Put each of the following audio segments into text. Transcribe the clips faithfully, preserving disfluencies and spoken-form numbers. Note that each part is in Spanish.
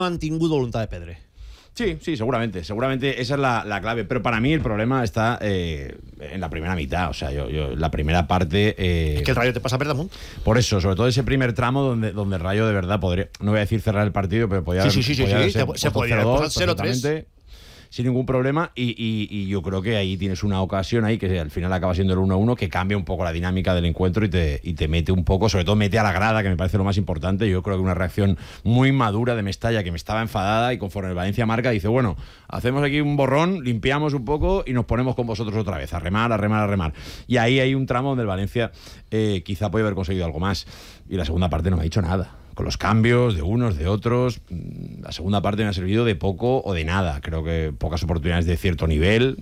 han tingut voluntat de perdre. Sí, sí, seguramente. Seguramente esa es la, la clave. Pero para mí el problema está eh, en la primera mitad. O sea, yo, yo la primera parte... Eh, es que el Rayo te pasa per damunt. Por eso, sobre todo ese primer tramo donde, donde el Rayo de verdad podría... No voy a decir cerrar el partido, pero podía... Sí, sí, sí, podía sí, sí. Se, se podía haber pasado cero tres. Sin ningún problema, y, y, y yo creo que ahí tienes una ocasión ahí que al final acaba siendo el uno a uno, que cambia un poco la dinámica del encuentro y te, y te mete un poco, sobre todo mete a la grada, que me parece lo más importante. Yo creo que una reacción muy madura de Mestalla, que me estaba enfadada, y conforme el Valencia marca, dice, bueno, hacemos aquí un borrón, limpiamos un poco y nos ponemos con vosotros otra vez, a remar, a remar, a remar. Y ahí hay un tramo donde el Valencia eh, quizá puede haber conseguido algo más. Y la segunda parte no me ha dicho nada. Con los cambios de unos, de otros, la segunda parte me ha servido de poco o de nada. Creo que pocas oportunidades de cierto nivel.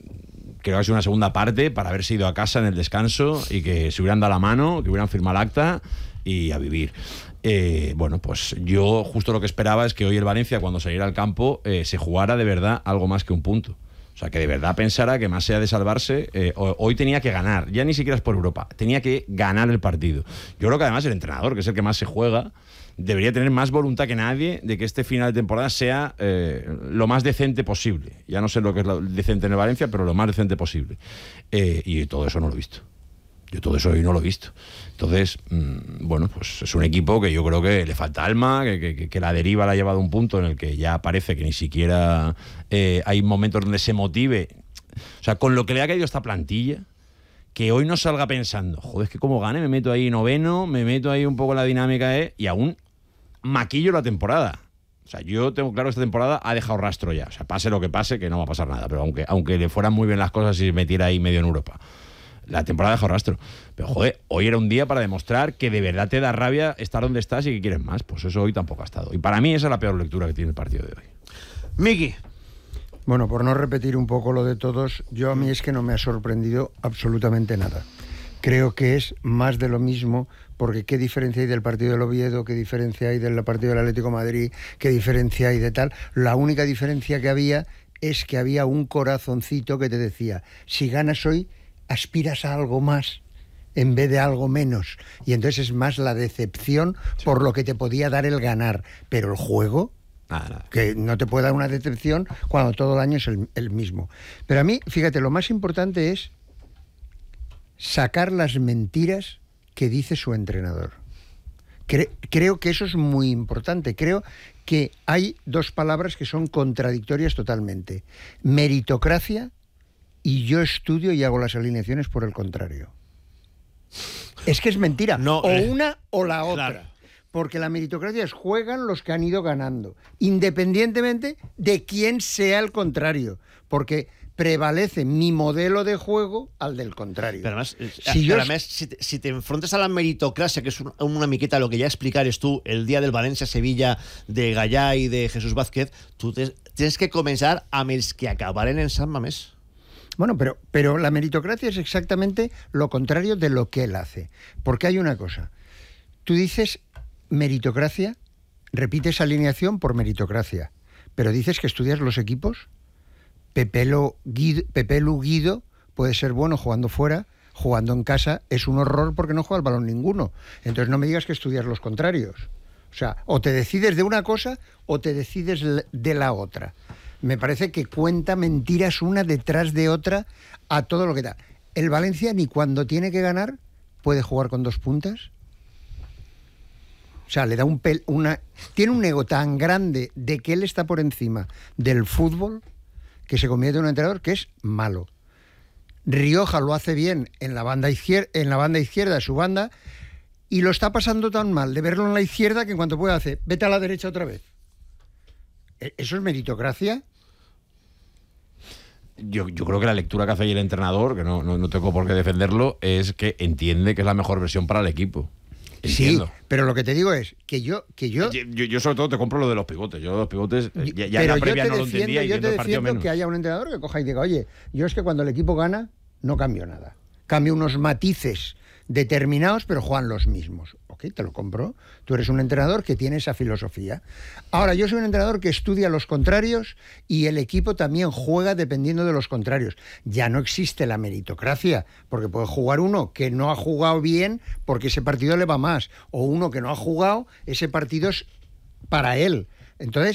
Creo que ha sido una segunda parte para haberse ido a casa en el descanso y que se hubieran dado la mano, que hubieran firmado el acta y a vivir. Eh, bueno, pues yo justo lo que esperaba es que hoy el Valencia, cuando saliera al campo, eh, se jugara de verdad algo más que un punto. O sea, que de verdad pensara que más allá de salvarse, eh, hoy tenía que ganar, ya ni siquiera es por Europa, tenía que ganar el partido. Yo creo que además el entrenador, que es el que más se juega, debería tener más voluntad que nadie de que este final de temporada sea eh, lo más decente posible. Ya no sé lo que es lo decente en el Valencia, pero lo más decente posible. Eh, y todo eso no lo he visto. Yo todo eso hoy no lo he visto. Entonces, mmm, bueno, pues es un equipo que yo creo que le falta alma, que, que, que la deriva la ha llevado a un punto en el que ya parece que ni siquiera eh, hay momentos donde se motive. O sea, con lo que le ha caído esta plantilla, que hoy no salga pensando, joder, es que como gane me meto ahí noveno, me meto ahí un poco en la dinámica eh, y aún maquillo la temporada. O sea, yo tengo claro que esta temporada ha dejado rastro ya. O sea, pase lo que pase, que no va a pasar nada. Pero aunque, aunque le fueran muy bien las cosas y se metiera ahí medio en Europa, la temporada dejó rastro. Pero, joder, hoy era un día para demostrar que de verdad te da rabia estar donde estás y que quieres más. Pues eso hoy tampoco ha estado. Y para mí esa es la peor lectura que tiene el partido de hoy. Miki. Bueno, por no repetir un poco lo de todos, yo a mí es que no me ha sorprendido absolutamente nada. Creo que es más de lo mismo, porque qué diferencia hay del partido del Oviedo, qué diferencia hay del partido del Atlético de Madrid, qué diferencia hay de tal. La única diferencia que había es que había un corazoncito que te decía, si ganas hoy, aspiras a algo más en vez de algo menos, y entonces es más la decepción sí. por lo que te podía dar el ganar, pero el juego nada, nada. que no te puede dar una decepción cuando todo el año es el, el mismo. Pero a mí, fíjate, lo más importante es sacar las mentiras que dice su entrenador. Cre- creo que eso es muy importante. Creo que hay dos palabras que son contradictorias totalmente: meritocracia y yo estudio y hago las alineaciones por el contrario. Es que es mentira. No, o eh, una o la otra. Claro. Porque la meritocracia es juegan los que han ido ganando, independientemente de quién sea el contrario. Porque prevalece mi modelo de juego al del contrario. Pero además, si, yo... además si, te, si te enfrentas a la meritocracia, que es un, una miqueta lo que ya explicares tú el día del Valencia-Sevilla de Gallá y de Jesús Vázquez, tú te, tienes que comenzar a els que acabaren en San Mamés. Bueno, pero, pero la meritocracia es exactamente lo contrario de lo que él hace. Porque hay una cosa. Tú dices meritocracia, repites alineación por meritocracia, pero dices que estudias los equipos. Pepe Lu Guido, Pepe Lu Guido puede ser bueno jugando fuera, jugando en casa es un horror porque no juega al balón ninguno. Entonces no me digas que estudias los contrarios. O sea, o te decides de una cosa o te decides de la otra. Me parece que cuenta mentiras una detrás de otra a todo lo que da. El Valencia ni cuando tiene que ganar puede jugar con dos puntas. O sea, le da un pel, una tiene un ego tan grande de que él está por encima del fútbol que se convierte en un entrenador que es malo. Rioja lo hace bien en la banda izquierda, en la banda izquierda de su banda, y lo está pasando tan mal de verlo en la izquierda que en cuanto puede hacer, vete a la derecha otra vez. ¿Eso es meritocracia? Yo, yo creo que la lectura que hace ahí el entrenador, que no, no, no tengo por qué defenderlo, es que entiende que es la mejor versión para el equipo. Entiendo. Sí, pero lo que te digo es que yo... Que yo, yo, yo sobre todo te compro lo de los pivotes. Yo los pivotes, ya, ya pero en la previa yo te no defiendo, lo entendía y yo te el partido defiendo menos. Que haya un entrenador que coja y diga, oye, yo es que cuando el equipo gana, no cambio nada. Cambio unos matices determinados, pero juegan los mismos. Ok, te lo compro. Tú eres un entrenador que tiene esa filosofía. Ahora, yo soy un entrenador que estudia los contrarios y el equipo también juega dependiendo de los contrarios. Ya no existe la meritocracia, porque puede jugar uno que no ha jugado bien porque ese partido le va más, o uno que no ha jugado, ese partido es para él. Entonces,